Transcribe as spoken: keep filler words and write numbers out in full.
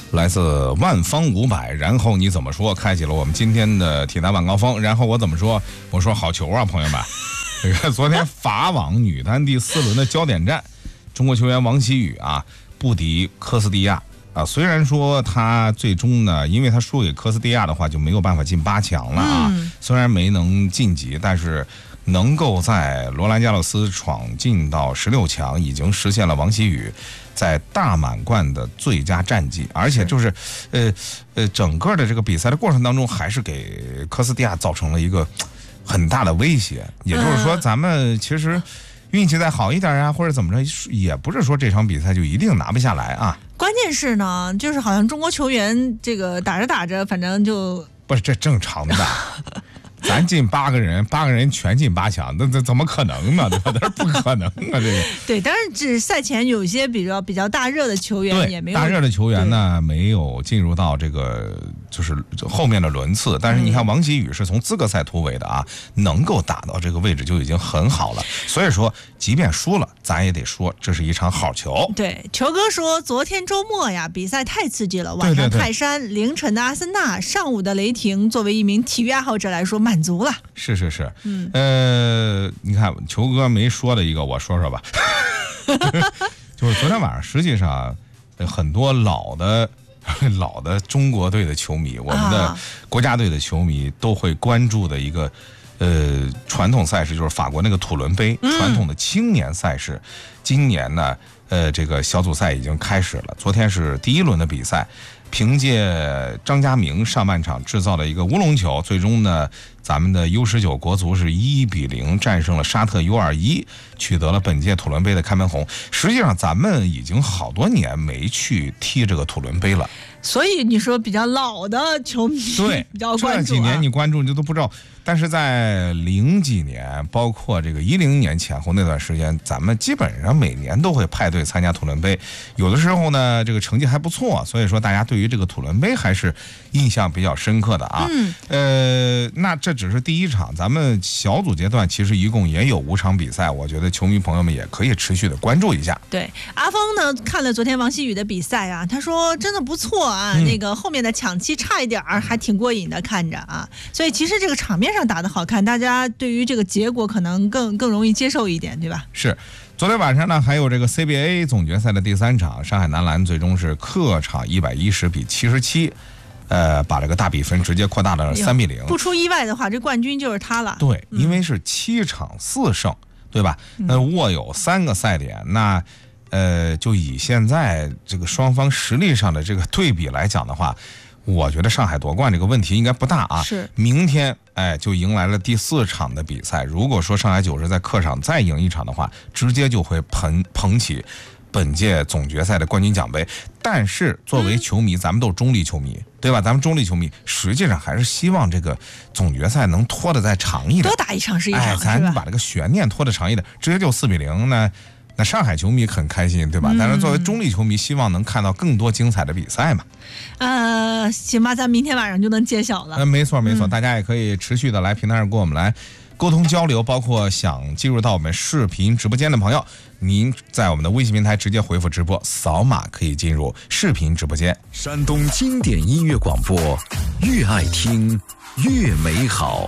来自万方五百，然后你怎么说？开启了我们今天的体坛晚高峰。然后我怎么说？我说好球啊，朋友们！这个昨天法网女单第四轮的焦点战，中国球员王希雨啊不敌科斯蒂亚啊。虽然说他最终呢，因为他输给科斯蒂亚的话就没有办法进八强了啊。嗯、虽然没能晋级，但是能够在罗兰加洛斯闯进到十六强，已经实现了王希雨在大满贯的最佳战绩，而且就是，呃呃，整个的这个比赛的过程当中，还是给科斯蒂亚造成了一个很大的威胁。也就是说，咱们其实运气再好一点啊，或者怎么着，也不是说这场比赛就一定拿不下来啊。 关键是呢，就是好像中国球员这个打着打着，反正就不是这正常的。咱进八个人，八个人全进八强，那这怎么可能呢？对吧？那是不可能啊！这个对，当然，只赛前有一些比较比较大热的球员也没有大热的球员呢，没有进入到这个就是后面的轮次。但是你看，王希雨是从资格赛突围的啊，能够打到这个位置就已经很好了。所以说，即便输了，咱也得说这是一场好球。 对，球哥说，昨天周末呀，比赛太刺激了，晚上泰山，对对对，凌晨的阿森纳，上午的雷霆，作为一名体育爱好者来说，满足了。 是是是，嗯，呃，你看球哥没说的一个，我说说吧。就是昨天晚上，实际上很多老的老的中国队的球迷，我们的国家队的球迷都会关注的一个呃传统赛事，就是法国那个土伦杯，传统的青年赛事。今年呢，呃，这个小组赛已经开始了，昨天是第一轮的比赛。凭借张家明上半场制造了一个乌龙球，最终呢，咱们的 U 十九 国足是一比零战胜了沙特 U 二十一，取得了本届土伦杯的开门红。实际上，咱们已经好多年没去踢这个土伦杯了。 所以你说比较老的球迷对比较关注、啊、 这几年你关注你都不知道，但是在零几年，包括这个一零年前后那段时间，咱们基本上每年都会派队参加土伦杯，有的时候呢，这个成绩还不错，所以说大家对于这个土伦杯还是印象比较深刻的啊。嗯，呃，那这只是第一场，咱们小组阶段其实一共也有五场比赛，我觉得球迷朋友们也可以持续的关注一下。 对，阿峰呢看了昨天王希雨的比赛啊，他说真的不错。啊，那个后面的抢七差一点儿，还挺过瘾的，看着啊，所以其实这个场面上打得好看，大家对于这个结果可能更更容易接受一点，对吧？ 是，昨天晚上呢，还有这个 C B A 总决赛的第三场，上海男篮最终是客场一百一十比七十七，呃，把这个大比分直接扩大了三比零。 不出意外的话，这冠军就是他了。 对，因为是七场四胜，对吧？那握有三个赛点，那。呃，就以现在这个双方实力上的这个对比来讲的话，我觉得上海夺冠这个问题应该不大啊。 是， 明天哎就迎来了第四场的比赛。如果说上海九十在客场再赢一场的话，直接就会捧捧起本届总决赛的冠军奖杯。但是作为球迷，嗯、咱们都是中立球迷，对吧？咱们中立球迷实际上还是希望这个总决赛能拖得再长一点， 多打一场是一场， 哎，咱把这个悬念拖得长一点，直接就四比零呢。那上海球迷很开心，对吧？但是作为中立球迷，希望能看到更多精彩的比赛嘛。 呃，行吧，咱明天晚上就能揭晓了。 呃，没错没错、嗯，大家也可以持续的来平台上跟我们来沟通交流，包括想进入到我们视频直播间的朋友，您在我们的微信平台直接回复直播，扫码可以进入视频直播间。 山东经典音乐广播，越爱听越美好。